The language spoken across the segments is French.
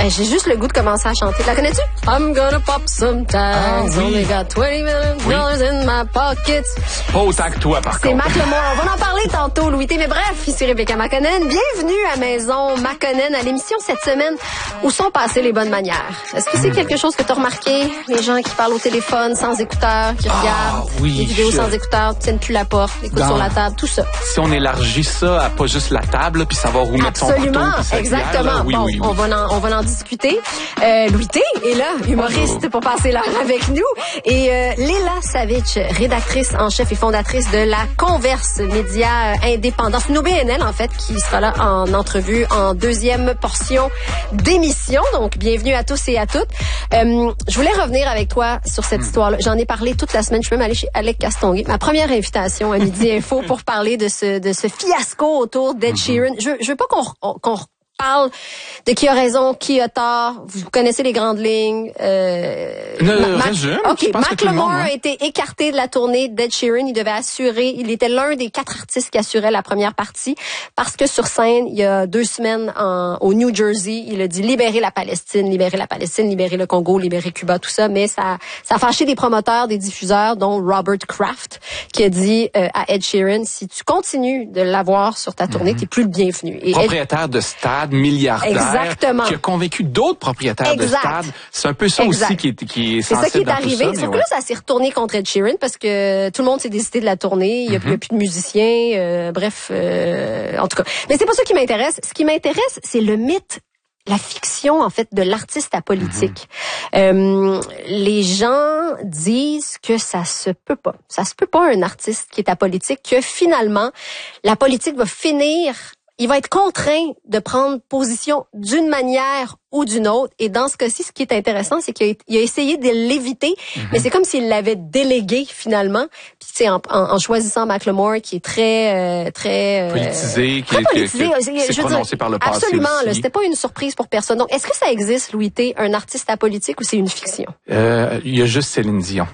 J'ai juste le goût de commencer à chanter. La connais-tu? I'm gonna pop some tags. Only got $20 million in my pockets. Pas autant que toi, par C'est contre. Macklemore. On va en parler tantôt, Louis T. Mais bref, ici Rebecca Makonnen. Bienvenue à Maison Makonnen, à l'émission cette semaine. Où sont passées les bonnes manières? Est-ce que c'est quelque chose que tu as remarqué? Les gens qui parlent au téléphone sans écouteurs, qui regardent les vidéos sans écouteurs, tiennent plus la porte, écoutent sur la table, tout ça. Si on élargit ça à pas juste la table, puis savoir où mettre son couteau. Absolument, Exactement, exactement. Oui, bon, oui. On va en discuter. Louis T est là, humoriste pour passer l'heure avec nous. Et Léla Savitch, rédactrice en chef et fondatrice de La Converse, média indépendant. C'est une OBNL, en fait, qui sera là en entrevue en deuxième portion d'émission. Donc, bienvenue à tous et à toutes. Je voulais revenir avec toi sur cette histoire-là. J'en ai parlé toute la semaine. Je suis même allée chez Alec Castonguay. Ma première invitation à Midi Info pour parler de ce fiasco autour d'Ed Sheeran. Je veux pas qu'on parle de qui a raison, qui a tort. Vous connaissez les grandes lignes. Résume. OK, Macklemore a été écarté de la tournée d'Ed Sheeran. Il devait assurer, il était l'un des 4 artistes qui assuraient la première partie parce que sur scène, il y a 2 semaines au New Jersey, il a dit libérer la Palestine, libérer le Congo, libérer Cuba, tout ça. Mais ça a fâché des promoteurs, des diffuseurs, dont Robert Kraft, qui a dit à Ed Sheeran, si tu continues de l'avoir sur ta tournée, t'es plus le bienvenu. Et propriétaire de stade, milliardaire, exactement, qui a convaincu d'autres propriétaires de stade. C'est un peu ça aussi qui est c'est ça qui est arrivé. Sauf que là, ça s'est retourné contre Ed Sheeran parce que tout le monde s'est décidé de la tournée. Il y a plus de musiciens. En tout cas. Mais c'est pas ça qui m'intéresse. Ce qui m'intéresse, c'est le mythe, la fiction, en fait, de l'artiste apolitique. Les gens disent que ça se peut pas. Ça se peut pas un artiste qui est apolitique, que finalement, la politique va finir. Il va être contraint de prendre position d'une manière ou d'une autre. Et dans ce cas-ci, ce qui est intéressant, c'est qu'il a essayé de l'éviter, mais c'est comme s'il l'avait délégué finalement. Puis tu sais, en choisissant Macklemore, qui est très politisé, qui s'est prononcé par le passé. Absolument, aussi. Là, c'était pas une surprise pour personne. Donc, est-ce que ça existe, Louis T, un artiste apolitique, ou c'est une fiction? Il y a juste Céline Dion.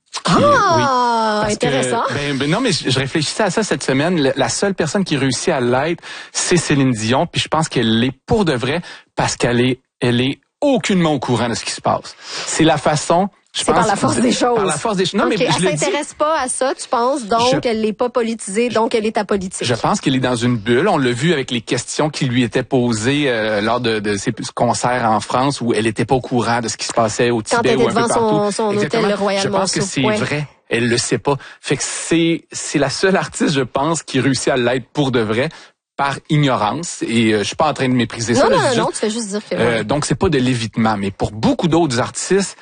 Intéressant. Non, mais je réfléchissais à ça cette semaine. La seule personne qui réussit à l'être, c'est Céline Dion. Puis je pense qu'elle l'est pour de vrai parce qu'elle est aucunement au courant de ce qui se passe. C'est la façon. C'est par la force des choses. Par la force des choses. Non, mais elle s'intéresse pas à ça, tu penses, donc elle n'est pas politisée, donc elle est apolitique. Je pense qu'elle est dans une bulle. On l'a vu avec les questions qui lui étaient posées lors de ses concerts en France où elle était pas au courant de ce qui se passait au Tibet ou un peu partout. Quand elle était devant son hôtel le Royal Monceau. Je pense que c'est vrai. Elle le sait pas. Fait que c'est la seule artiste, je pense, qui réussit à l'être pour de vrai. Par ignorance, et je suis pas en train de mépriser ça. Non, tu fais juste dire que... donc c'est pas de l'évitement, mais pour beaucoup d'autres artistes,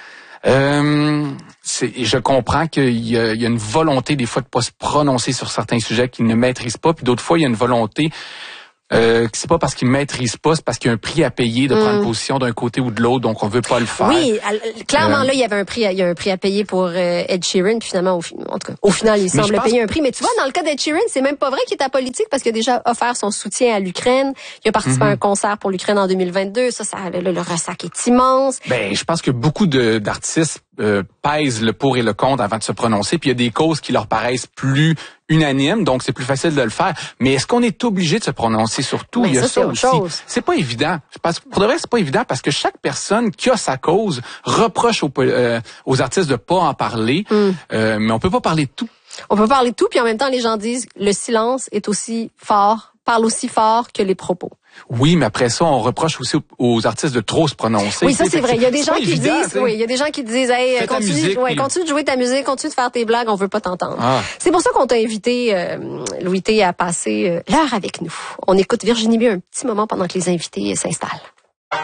je comprends qu'il y a une volonté des fois de pas se prononcer sur certains sujets qu'ils ne maîtrisent pas, puis d'autres fois il y a une volonté c'est pas parce qu'ils maîtrisent pas, c'est parce qu'il y a un prix à payer de prendre position d'un côté ou de l'autre, donc on veut pas le faire. Oui, clairement là il y a un prix à payer pour Ed Sheeran, puis finalement au final il semble payer un prix. Mais tu vois, dans le cas d'Ed Sheeran, c'est même pas vrai qu'il est apolitique parce qu'il a déjà offert son soutien à l'Ukraine. Il a participé à un concert pour l'Ukraine en 2022. Le ressac est immense. Je pense que beaucoup d'artistes pèsent le pour et le contre avant de se prononcer, puis il y a des causes qui leur paraissent plus unanimes, donc c'est plus facile de le faire. Mais est-ce qu'on est obligé de se prononcer sur tout? Il y a ça aussi. C'est pas évident. Pour de vrai, c'est pas évident parce que chaque personne qui a sa cause reproche aux artistes de pas en parler, mais on peut pas parler de tout. On peut parler de tout, puis en même temps, les gens disent le silence est aussi fort, parle aussi fort que les propos. Oui, mais après ça, on reproche aussi aux artistes de trop se prononcer. Oui, ça c'est vrai. Il y a des gens qui disent, hey, continue de jouer ta musique, continue de faire tes blagues, on veut pas t'entendre. C'est pour ça qu'on t'a invité, Louis T, à passer l'heure avec nous. On écoute Virginie Mieux un petit moment pendant que les invités s'installent.